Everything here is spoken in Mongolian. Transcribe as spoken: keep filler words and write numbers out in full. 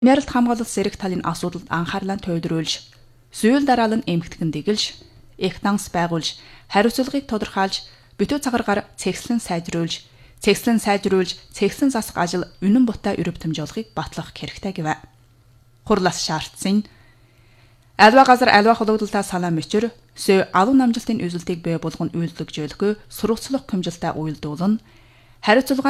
Мярлт хамгаалалт зэрэг талын асуудалд анхаарлаа төвлөрүүлж, зүйл дараалан эмгэгтгэн дэглэж, их данс байгуулж, хариуцлагыг тодорхойлж, битүү цагааргаар цэгцлэн сайжруулж, цэгцлэн сайжруулж, цэгцлэн засах ажил үнэн бутай өрөв тэмжүүлэхийг батлах хэрэгтэй гэв. Хурлаас шаардсан альва газар альва хологдолтой санаа мөчөр сөө алуу намжилтын үйлдэлтийг бий болгон үйлдвэрлэжүүлэхгүй сурвалжлах хэмжилтээ уйлдуулна. Хариуцлага